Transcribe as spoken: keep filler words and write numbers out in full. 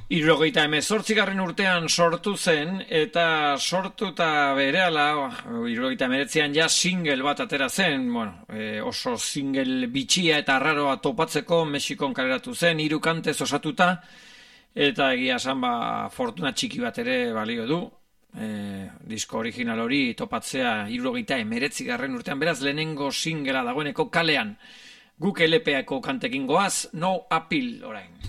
Hirurogeita hemezortzigarren urtean sortu zen, eta sortuta berehala, hirurogeita hemeretzian ja single bat atera zen, bueno, e, oso single bitxia eta arraroa topatzeko Mexikon kaleratu zen, hiru kantez osatuta, eta egia esan ba, fortuna txiki bat ere balio du, e, disko original hori topatzea hirurogeita hemeretzigarren urtean, beraz lehenengo singlea dagoeneko kalean, guk L P-ako kantekin goaz, No Appeal orain.